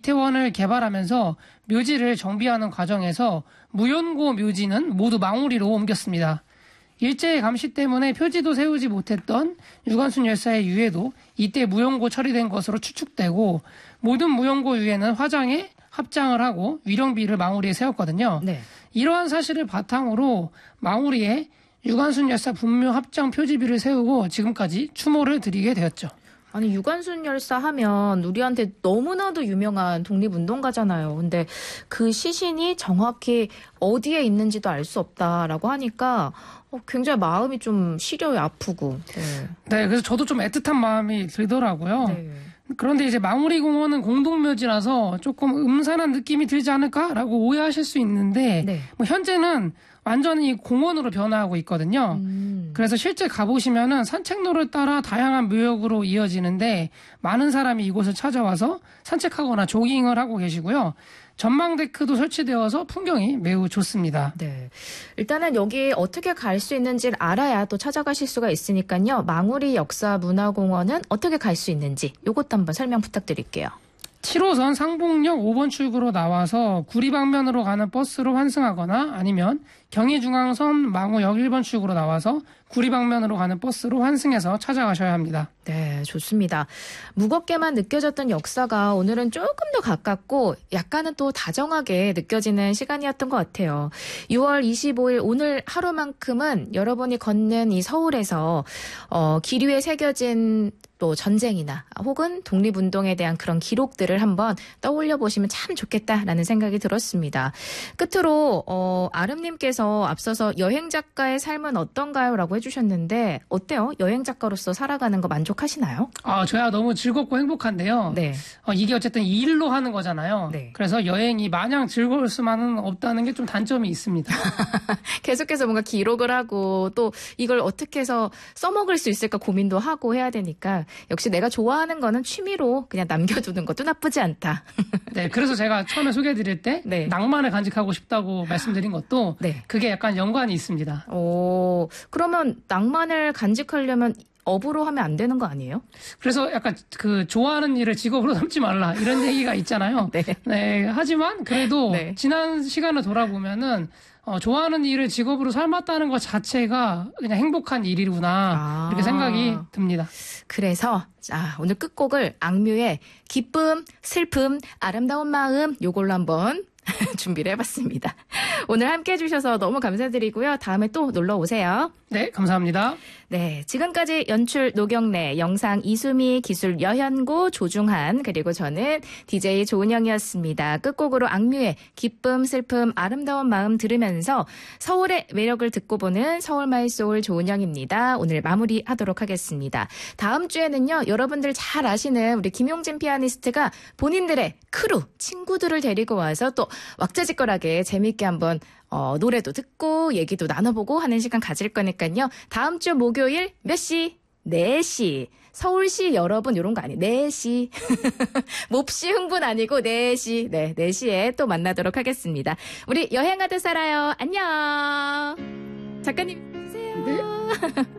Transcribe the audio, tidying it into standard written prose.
이태원을 개발하면서 묘지를 정비하는 과정에서 무연고 묘지는 모두 망우리로 옮겼습니다. 일제의 감시 때문에 표지도 세우지 못했던 유관순 열사의 유해도 이때 무연고 처리된 것으로 추측되고 모든 무연고 유해는 화장에 합장을 하고 위령비를 망우리에 세웠거든요. 네. 이러한 사실을 바탕으로 망우리에 유관순 열사 분묘 합장 표지비를 세우고 지금까지 추모를 드리게 되었죠. 아니 유관순 열사 하면 우리한테 너무나도 유명한 독립운동가잖아요. 근데 그 시신이 정확히 어디에 있는지도 알 수 없다라고 하니까 굉장히 마음이 좀 시려요. 아프고. 네, 그래서 저도 좀 애틋한 마음이 들더라고요. 네. 그런데 이제 망우리공원은 공동묘지라서 조금 음산한 느낌이 들지 않을까라고 오해하실 수 있는데 네. 뭐 현재는 완전히 공원으로 변화하고 있거든요. 그래서 실제 가보시면은 산책로를 따라 다양한 묘역으로 이어지는데 많은 사람이 이곳을 찾아와서 산책하거나 조깅을 하고 계시고요. 전망데크도 설치되어서 풍경이 매우 좋습니다. 네, 일단은 여기 어떻게 갈 수 있는지를 알아야 또 찾아가실 수가 있으니까요. 망우리 역사문화공원은 어떻게 갈 수 있는지 이것도 한번 설명 부탁드릴게요. 7호선 상봉역 5번 출구로 나와서 구리방면으로 가는 버스로 환승하거나 아니면 경의중앙선 망우역 1번 출구로 나와서 구리방면으로 가는 버스로 환승해서 찾아가셔야 합니다. 네, 좋습니다. 무겁게만 느껴졌던 역사가 오늘은 조금 더 가깝고 약간은 또 다정하게 느껴지는 시간이었던 것 같아요. 6월 25일 오늘 하루만큼은 여러분이 걷는 이 서울에서 길 위에 새겨진 또 전쟁이나 혹은 독립운동에 대한 그런 기록들을 한번 떠올려 보시면 참 좋겠다라는 생각이 들었습니다. 끝으로 아름님께서 앞서서 여행 작가의 삶은 어떤가요? 라고 해주셨는데 어때요? 여행 작가로서 살아가는 거 만족하시나요? 저야 너무 즐겁고 행복한데요. 네. 이게 어쨌든 일로 하는 거잖아요. 네. 그래서 여행이 마냥 즐거울 수만은 없다는 게 좀 단점이 있습니다. 계속해서 뭔가 기록을 하고 또 이걸 어떻게 해서 써먹을 수 있을까 고민도 하고 해야 되니까 역시 내가 좋아하는 거는 취미로 그냥 남겨두는 것도 나쁘지 않다. 네, 그래서 제가 처음에 소개해드릴 때 네. 낭만을 간직하고 싶다고 말씀드린 것도 네. 그게 약간 연관이 있습니다. 그러면 낭만을 간직하려면 업으로 하면 안 되는 거 아니에요? 그래서 약간 그 좋아하는 일을 직업으로 삼지 말라 이런 얘기가 있잖아요. 네. 네, 하지만 그래도 네. 지난 시간을 돌아보면은 좋아하는 일을 직업으로 삼았다는 것 자체가 그냥 행복한 일이구나 이렇게 생각이 듭니다. 그래서 오늘 끝곡을 악뮤의 기쁨, 슬픔, 아름다운 마음 요걸로 한번 준비를 해봤습니다. 오늘 함께해 주셔서 너무 감사드리고요. 다음에 또 놀러 오세요. 네, 감사합니다. 네, 지금까지 연출 노경래, 영상 이수미, 기술 여현고, 조중한, 그리고 저는 DJ 조은영이었습니다. 끝곡으로 악뮤의 기쁨, 슬픔, 아름다운 마음 들으면서 서울의 매력을 듣고 보는 서울마이소울 조은영입니다. 오늘 마무리하도록 하겠습니다. 다음 주에는요, 여러분들 잘 아시는 우리 김용진 피아니스트가 본인들의 크루, 친구들을 데리고 와서 또 왁자지껄하게 재미있게 한번 노래도 듣고 얘기도 나눠보고 하는 시간 가질 거니까요. 다음 주 목요일 몇 시? 4시. 서울시 여러분 이런 거 아니에요. 4시. 몹시 흥분 아니고 4시. 네, 4시에 또 만나도록 하겠습니다. 우리 여행하듯 살아요. 안녕. 작가님, 주세요. 네.